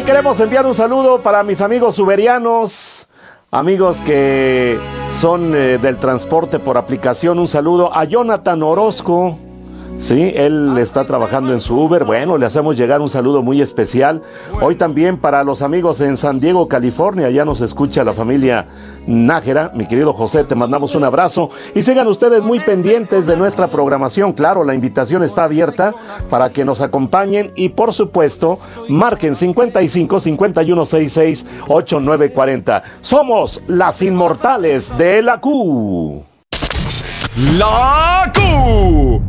queremos enviar un saludo para mis amigos uberianos, amigos que son del transporte por aplicación. Un saludo a Jonathan Orozco. Sí, él está trabajando en su Uber. Bueno, le hacemos llegar un saludo muy especial. Hoy también para los amigos en San Diego, California. Ya nos escucha la familia Nájera. Mi querido José, te mandamos un abrazo. Y sigan ustedes muy pendientes de nuestra programación. Claro, la invitación está abierta para que nos acompañen. Y por supuesto, marquen 55 51 66 8940. Somos las inmortales de la Q. La Q.